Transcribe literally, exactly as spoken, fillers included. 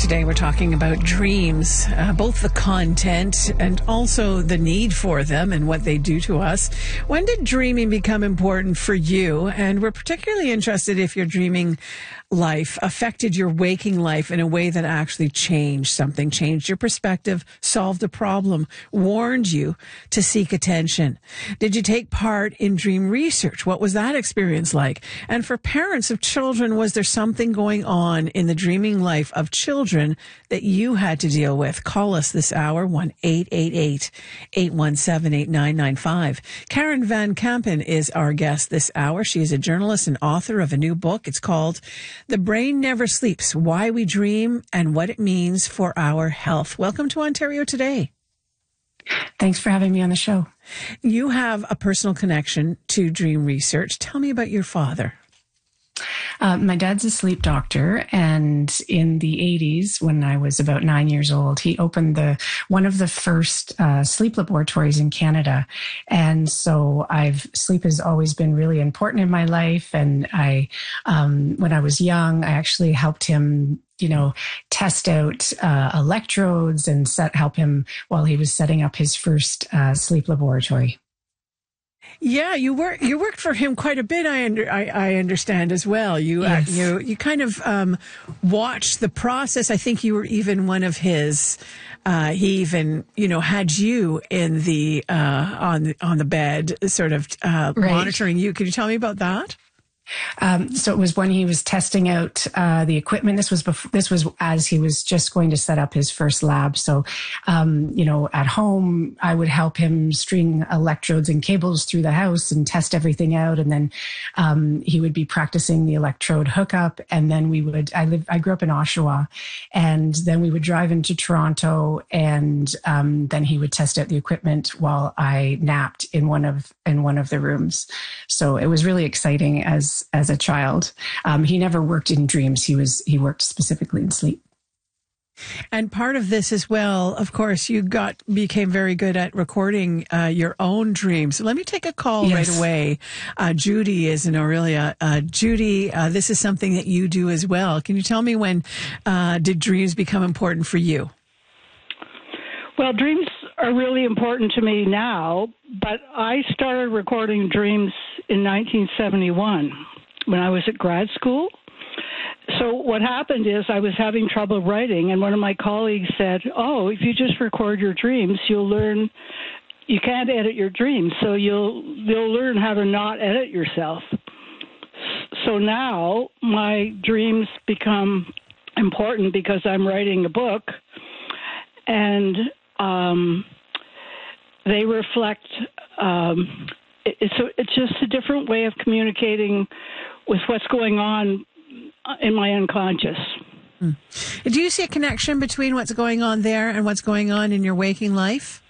today we're talking about dreams, uh, both the content and also the need for them and what they do to us. When did dreaming become important for you? And we're particularly interested if your dreaming life affected your waking life in a way that actually changed something, changed your perspective, solved a problem, warned you to seek attention. Did you take part in dream research? What was that experience like? And for parents of children, was there something going on in the dreaming life of children that you had to deal with? Call us this hour, one eight eight eight, eight one seven, eight nine nine five. Karen Van Kampen is our guest this hour. She is a journalist and author of a new book. It's called The Brain Never Sleeps, Why We Dream and What It Means for Our Health. Welcome to Ontario Today. Thanks for having me on the show. You have a personal connection to dream research. Tell me about your father. Uh, my dad's a sleep doctor, and in the eighties, when I was about nine years old, he opened the one of the first uh, sleep laboratories in Canada. And so I've sleep has always been really important in my life. And I, um, when I was young, I actually helped him, you know, test out uh, electrodes and set help him while he was setting up his first uh, sleep laboratory. Yeah, you work. You worked for him quite a bit. I under, I, I understand as well. You Yes. uh, you you kind of um, watched the process. I think you were even one of his. Uh, he even you know had you in the uh, on the, on the bed, sort of uh, Right. monitoring you. Can you tell me about that? Um, so it was when he was testing out uh, the equipment. This was before, this was as he was just going to set up his first lab. So, um, you know, at home, I would help him string electrodes and cables through the house and test everything out. And then um, he would be practicing the electrode hookup. And then we would, I lived, I grew up in Oshawa, and then we would drive into Toronto, and um, then he would test out the equipment while I napped in one of in one of the rooms. So it was really exciting as as a child. Um, he never worked in dreams. He was, he worked specifically in sleep. And part of this as well, of course, you got became very good at recording uh, your own dreams. Let me take a call Yes. right away. Uh, Judy is in Aurelia. Uh, Judy, uh, this is something that you do as well. Can you tell me when uh, did dreams become important for you? Well, dreams are really important to me now, but I started recording dreams in nineteen seventy-one when I was at grad school. So what happened is I was having trouble writing, and one of my colleagues said, oh, if you just record your dreams, you'll learn you can't edit your dreams, so you'll you'll learn how to not edit yourself. So now my dreams become important because I'm writing a book, and um, they reflect. Um, it, it's a, it's just a different way of communicating with what's going on in my unconscious. Hmm. Do you see a connection between what's going on there and what's going on in your waking life?